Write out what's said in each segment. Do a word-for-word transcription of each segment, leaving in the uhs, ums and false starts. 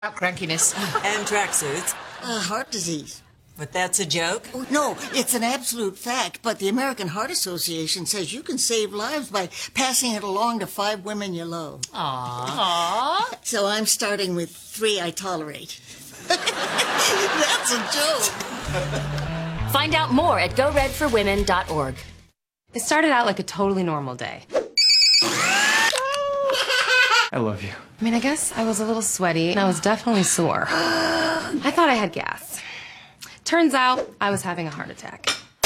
Crankiness. And tracksuits. Uh, heart disease. But that's a joke? Oh, no, it's an absolute fact, but the American Heart Association says you can save lives by passing it along to five women you love. Aww. Aww. So I'm starting with three I tolerate. That's a joke. Find out more at go red for women dot org. It started out like a totally normal day. I love you. I mean, I guess I was a little sweaty and I was definitely sore. I thought I had gas. Turns out I was having a heart attack.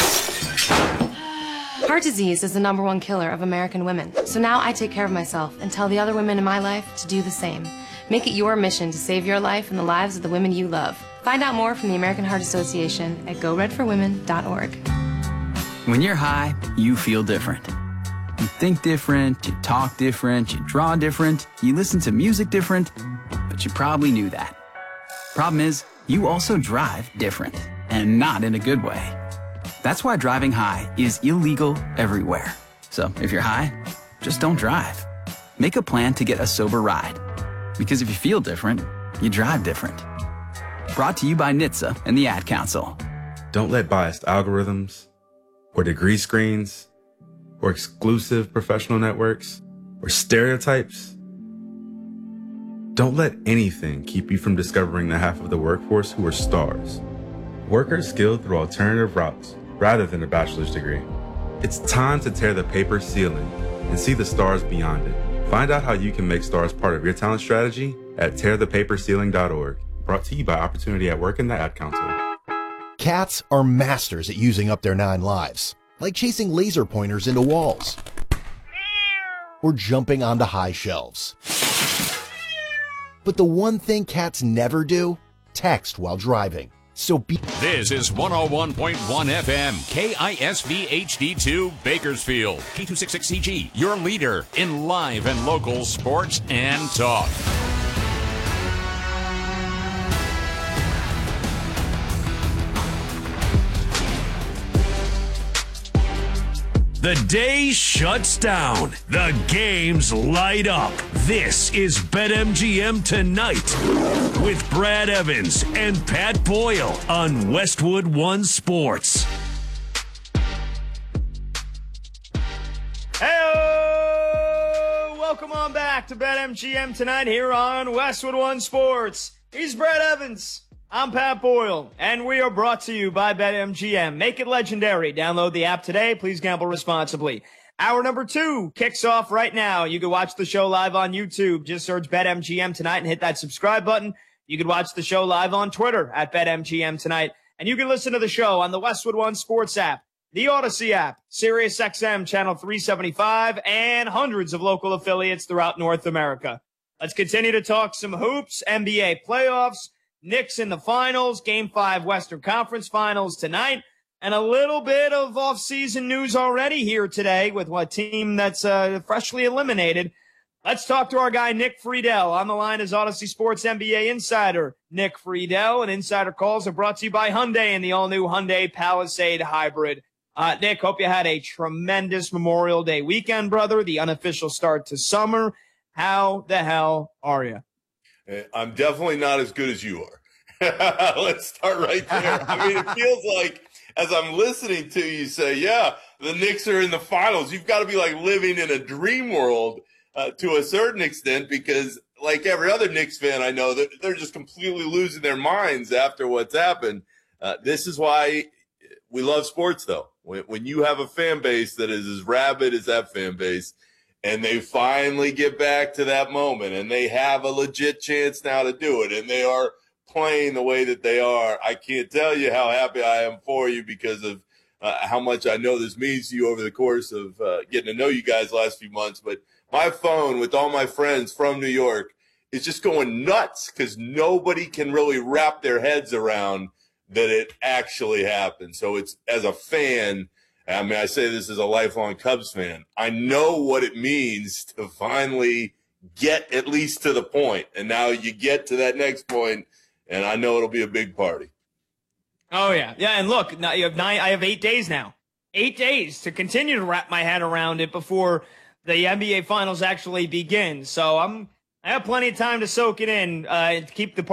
Heart disease is the number one killer of American women. So now I take care of myself and tell the other women in my life to do the same. Make it your mission to save your life and the lives of the women you love. Find out more from the American Heart Association at go red for women dot org. When you're high, you feel different. You think different, you talk different, you draw different, you listen to music different, but you probably knew that. Problem is, you also drive different, and not in a good way. That's why driving high is illegal everywhere. So if you're high, just don't drive. Make a plan to get a sober ride. Because if you feel different, you drive different. Brought to you by N H T S A and the Ad Council. Don't let biased algorithms, or degree screens, or exclusive professional networks, or stereotypes. Don't let anything keep you from discovering the half of the workforce who are stars. Workers skilled through alternative routes rather than a bachelor's degree. It's time to tear the paper ceiling and see the stars beyond it. Find out how you can make stars part of your talent strategy at tear the paper ceiling dot org. Brought to you by Opportunity at Work and the Ad Council. Cats are masters at using up their nine lives, like chasing laser pointers into walls or jumping onto high shelves. But the one thing cats never do, text while driving. So be- This is one oh one point one F M, K I S V H D two, Bakersfield. K two sixty-six C G, your leader in live and local sports and talk. The day shuts down. The games light up. This is BetMGM Tonight with Brad Evans and Pat Boyle on Westwood One Sports. Hey, welcome on back to BetMGM Tonight here on Westwood One Sports. He's Brad Evans. I'm Pat Boyle, and we are brought to you by BetMGM. Make it legendary. Download the app today. Please gamble responsibly. Hour number two kicks off right now. You can watch the show live on YouTube. Just search BetMGM Tonight and hit that subscribe button. You can watch the show live on Twitter at BetMGM Tonight. And you can listen to the show on the Westwood One Sports app, the Odyssey app, SiriusXM Channel three seventy-five, and hundreds of local affiliates throughout North America. Let's continue to talk some hoops, N B A playoffs, Knicks in the finals, Game five Western Conference Finals tonight, and a little bit of off-season news already here today with a team that's uh, freshly eliminated. Let's talk to our guy Nick Friedel. On the line is Odyssey Sports N B A insider Nick Friedel, and Insider Calls are brought to you by Hyundai and the all-new Hyundai Palisade Hybrid. Uh, Nick, hope you had a tremendous Memorial Day weekend, brother, the unofficial start to summer. How the hell are you? I'm definitely not as good as you are. Let's start right there. I mean, it feels like as I'm listening to you say, yeah, the Knicks are in the finals. You've got to be like living in a dream world uh, to a certain extent because like every other Knicks fan I know, they're, they're just completely losing their minds after what's happened. Uh, this is why we love sports, though. When, when you have a fan base that is as rabid as that fan base, and they finally get back to that moment, and they have a legit chance now to do it, and they are playing the way that they are. I can't tell you how happy I am for you because of uh, how much I know this means to you over the course of uh, getting to know you guys the last few months. But my phone with all my friends from New York is just going nuts because nobody can really wrap their heads around that it actually happened. So it's, as a fan, I mean, I say this as a lifelong Cubs fan. I know what it means to finally get at least to the point. And now you get to that next point, and I know it'll be a big party. Oh, yeah. Yeah, and look, now you have nine, I have eight days now. Eight days to continue to wrap my head around it before the N B A Finals actually begin. So I'm I have plenty of time to soak it in, uh, to keep the